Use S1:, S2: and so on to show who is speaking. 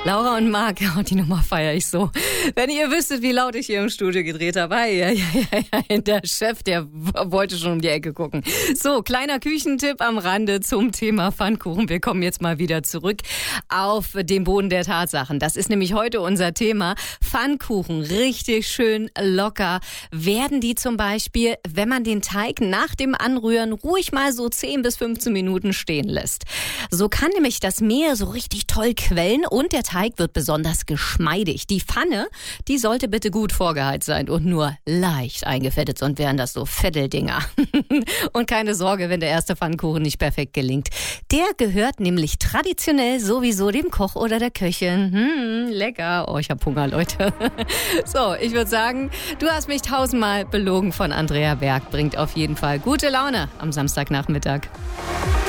S1: Laura und Marc, die Nummer feiere ich so. Wenn ihr wüsstet, wie laut ich hier im Studio gedreht habe. Der Chef, der wollte schon um die Ecke gucken. So, kleiner Küchentipp am Rande zum Thema Pfannkuchen. Wir kommen jetzt mal wieder zurück auf den Boden der Tatsachen. Das ist nämlich heute unser Thema. Pfannkuchen, richtig schön locker. Werden die zum Beispiel, wenn man den Teig nach dem Anrühren ruhig mal so 10 bis 15 Minuten stehen lässt. So kann nämlich das Mehl so richtig toll quellen und der Teig wird besonders geschmeidig. Die Pfanne, die sollte bitte gut vorgeheizt sein und nur leicht eingefettet, sonst wären das so Fetteldinger. Und keine Sorge, wenn der erste Pfannkuchen nicht perfekt gelingt. Der gehört nämlich traditionell sowieso dem Koch oder der Köchin. Lecker. Oh, ich hab Hunger, Leute. So, ich würde sagen, du hast mich 1000-mal belogen von Andrea Berg. Bringt auf jeden Fall gute Laune am Samstagnachmittag.